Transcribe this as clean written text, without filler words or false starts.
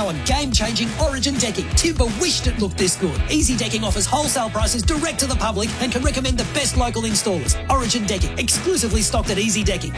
on game-changing Origin decking. Timber wished it looked this good. Easy Decking offers wholesale prices direct to the public and can recommend the best local installers. Origin Decking, exclusively stocked at Easy Decking.